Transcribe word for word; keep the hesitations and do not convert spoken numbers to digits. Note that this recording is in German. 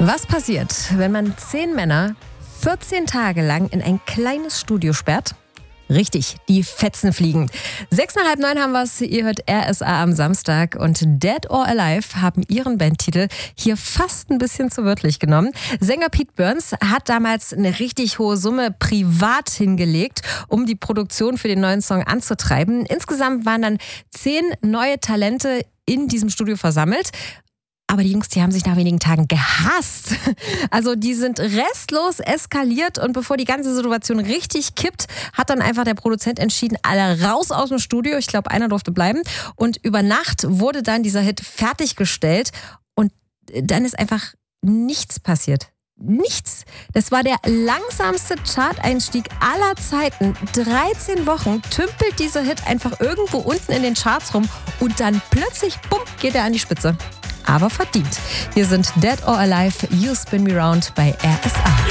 Was passiert, wenn man zehn Männer vierzehn Tage lang in ein kleines Studio sperrt? Richtig, die Fetzen fliegen. Sechs nach halb neun haben wir es. Ihr hört R S A am Samstag und Dead or Alive haben ihren Bandtitel hier fast ein bisschen zu wörtlich genommen. Sänger Pete Burns hat damals eine richtig hohe Summe privat hingelegt, um die Produktion für den neuen Song anzutreiben. Insgesamt waren dann zehn neue Talente in diesem Studio versammelt. Aber die Jungs, die haben sich nach wenigen Tagen gehasst. Also die sind restlos eskaliert und bevor die ganze Situation richtig kippt, hat dann einfach der Produzent entschieden, alle raus aus dem Studio. Ich glaube, einer durfte bleiben. Und über Nacht wurde dann dieser Hit fertiggestellt und dann ist einfach nichts passiert. Nichts. Das war der langsamste Chart-Einstieg aller Zeiten. dreizehn Wochen tümpelt dieser Hit einfach irgendwo unten in den Charts rum und dann plötzlich, bumm, geht er an die Spitze. Aber verdient. Hier sind Dead or Alive, You Spin Me Round bei R S A.